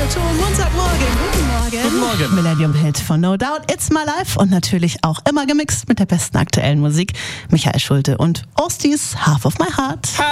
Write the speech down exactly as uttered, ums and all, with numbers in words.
Tom. Montagmorgen. Guten Morgen. Guten Morgen. Millennium Hit von No Doubt, It's My Life und natürlich auch immer gemixt mit der besten aktuellen Musik. Michael Schulte und Ostis Half of My Heart.